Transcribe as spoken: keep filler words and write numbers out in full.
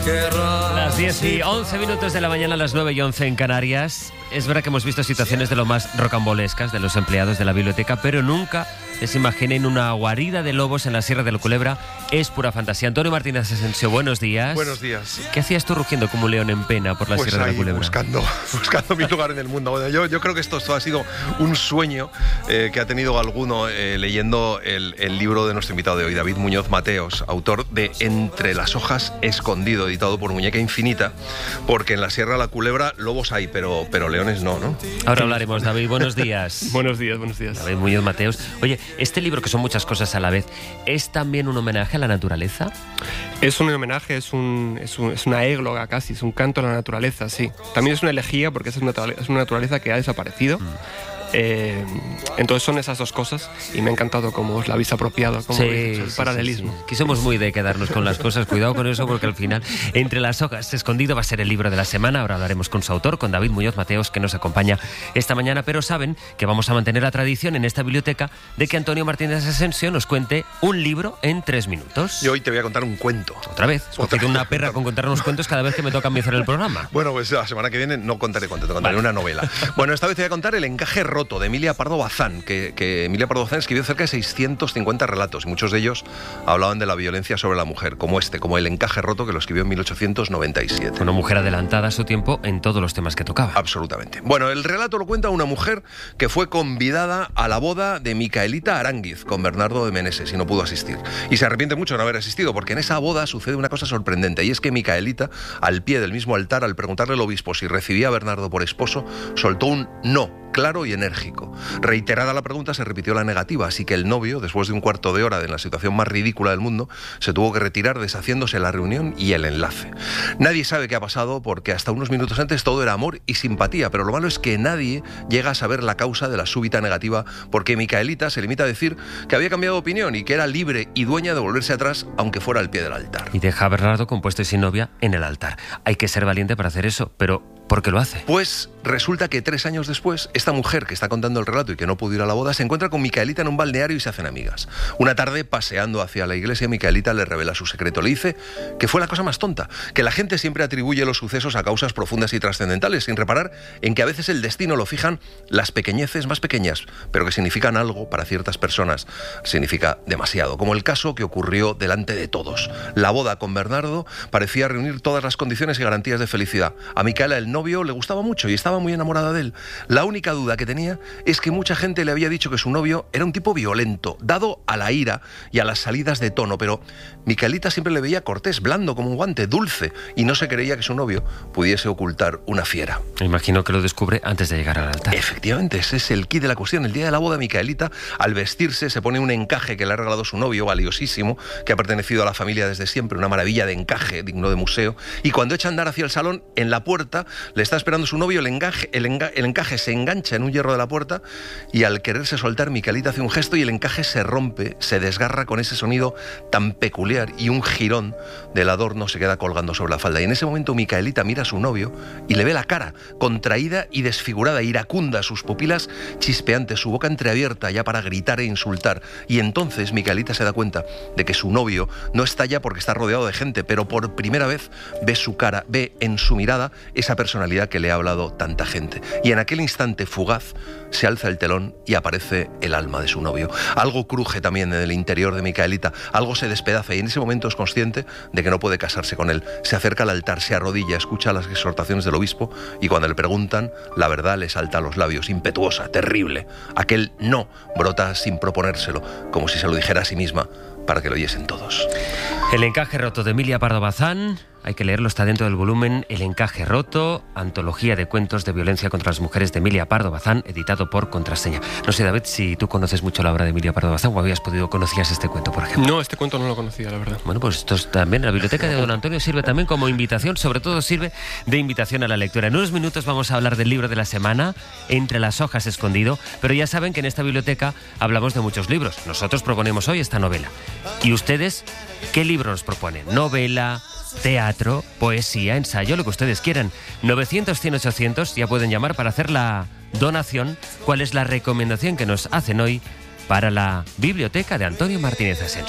Las diez y once minutos de la mañana, las nueve y once en Canarias. Es verdad que hemos visto situaciones de lo más rocambolescas de los empleados de la biblioteca, pero nunca les imaginen una guarida de lobos en la Sierra de la Culebra. Es pura fantasía. Antonio Martínez Asensio, buenos días. Buenos días. ¿Qué hacías tú rugiendo como un león en pena por la pues Sierra de la Culebra? Buscando, buscando mi lugar en el mundo. Bueno, yo, yo creo que esto, esto ha sido un sueño eh, que ha tenido alguno eh, leyendo el, el libro de nuestro invitado de hoy, David Muñoz Mateos, autor de Entre las hojas escondido, editado por Muñeca Infinita, porque en la Sierra de la Culebra lobos hay, pero, pero leones no, ¿no? Ahora hablaremos, David. Buenos días. Buenos días, buenos días. David Muñoz Mateos. Oye, este libro, que son muchas cosas a la vez, ¿es también un homenaje a la naturaleza? Es un homenaje, es, un, es, un, es una égloga casi, es un canto a la naturaleza, sí. También es una elegía porque es una, es una naturaleza que ha desaparecido. Mm. Eh, entonces son esas dos cosas y me ha encantado cómo os la habéis apropiado, como sí, el sí, paralelismo. Sí, sí. Que somos muy de quedarnos con las cosas, cuidado con eso porque al final Entre las hojas escondido va a ser el libro de la semana. Ahora hablaremos con su autor, con David Muñoz Mateos, que nos acompaña esta mañana, pero saben que vamos a mantener la tradición en esta biblioteca de que Antonio Martínez Asensio nos cuente un libro en tres minutos. Y hoy te voy a contar un cuento. Otra vez, porque tengo una perra con contarnos cuentos cada vez que me toca empezar el programa. Bueno, pues la semana que viene no contaré cuento, te contaré vale. una novela. Bueno, esta vez te voy a contar El encaje roto, de Emilia Pardo Bazán, que, que Emilia Pardo Bazán escribió cerca de seiscientos cincuenta relatos y muchos de ellos hablaban de la violencia sobre la mujer, como este, como El encaje roto, que lo escribió en mil ochocientos noventa y siete. Una mujer adelantada a su tiempo en todos los temas que tocaba. Absolutamente. Bueno, el relato lo cuenta una mujer que fue convidada a la boda de Micaelita Aránguiz con Bernardo de Meneses y no pudo asistir. Y se arrepiente mucho de no haber asistido, porque en esa boda sucede una cosa sorprendente, y es que Micaelita, al pie del mismo altar, al preguntarle al obispo si recibía a Bernardo por esposo, soltó un no, claro y enérgico. Reiterada la pregunta, se repitió la negativa, así que el novio, después de un cuarto de hora de la situación más ridícula del mundo, se tuvo que retirar, deshaciéndose la reunión y el enlace. Nadie sabe qué ha pasado, porque hasta unos minutos antes todo era amor y simpatía, pero lo malo es que nadie llega a saber la causa de la súbita negativa, porque Micaelita se limita a decir que había cambiado de opinión y que era libre y dueña de volverse atrás, aunque fuera al pie del altar. Y deja a Bernardo compuesto y sin novia en el altar. Hay que ser valiente para hacer eso, pero ¿por qué lo hace? Pues resulta que tres años después, esta mujer que está contando el relato y que no pudo ir a la boda, se encuentra con Micaelita en un balneario y se hacen amigas. Una tarde, paseando hacia la iglesia, Micaelita le revela su secreto. Le dice que fue la cosa más tonta, que la gente siempre atribuye los sucesos a causas profundas y trascendentales, sin reparar en que a veces el destino lo fijan las pequeñeces más pequeñas, pero que significan algo para ciertas personas. Significa demasiado, como el caso que ocurrió delante de todos. La boda con Bernardo parecía reunir todas las condiciones y garantías de felicidad. A Micaela, el novio, le gustaba mucho y estaba muy enamorada de él. La única duda que tenía es que mucha gente le había dicho que su novio era un tipo violento, dado a la ira y a las salidas de tono, pero Micaelita siempre le veía cortés, blando como un guante, dulce, y no se creía que su novio pudiese ocultar una fiera. Me imagino que lo descubre antes de llegar al altar. Efectivamente, ese es el quid de la cuestión. El día de la boda, Micaelita, al vestirse, se pone un encaje que le ha regalado su novio, valiosísimo, que ha pertenecido a la familia desde siempre, una maravilla de encaje, digno de museo, y cuando echa a andar hacia el salón, en la puerta le está esperando su novio, el encaje, el, enga, el encaje se engancha en un hierro de la puerta y al quererse soltar, Micaelita hace un gesto y el encaje se rompe, se desgarra con ese sonido tan peculiar y un jirón del adorno se queda colgando sobre la falda. Y en ese momento Micaelita mira a su novio y le ve la cara contraída y desfigurada, iracunda, sus pupilas chispeantes, su boca entreabierta ya para gritar e insultar. Y entonces Micaelita se da cuenta de que su novio no está ya porque está rodeado de gente, pero por primera vez ve su cara, ve en su mirada esa personalidad que le ha hablado tanta gente. Y en aquel instante fugaz se alza el telón y aparece el alma de su novio. Algo cruje también en el interior de Micaelita, algo se despedaza y en ese momento es consciente de que no puede casarse con él. Se acerca al altar, se arrodilla, escucha las exhortaciones del obispo y cuando le preguntan, la verdad le salta a los labios, impetuosa, terrible. Aquel no brota sin proponérselo, como si se lo dijera a sí misma para que lo oyesen todos. El encaje roto, de Emilia Pardo Bazán. Hay que leerlo, está dentro del volumen El encaje roto, antología de cuentos de violencia contra las mujeres de Emilia Pardo Bazán, editado por Contraseña. No sé, David, si tú conoces mucho la obra de Emilia Pardo Bazán o habías podido, conocías este cuento, por ejemplo. No, este cuento no lo conocía, la verdad. Bueno, pues esto es también, la biblioteca de Don Antonio sirve también como invitación, sobre todo sirve de invitación a la lectura. En unos minutos vamos a hablar del libro de la semana, Entre las hojas escondido, pero ya saben que en esta biblioteca hablamos de muchos libros. Nosotros proponemos hoy esta novela. ¿Y ustedes qué libro nos proponen? ¿Novela, teatro, poesía, ensayo, lo que ustedes quieran? novecientos, cien, ochocientos, ya pueden llamar para hacer la donación. ¿Cuál es la recomendación que nos hacen hoy para la biblioteca de Antonio Martínez Asensio?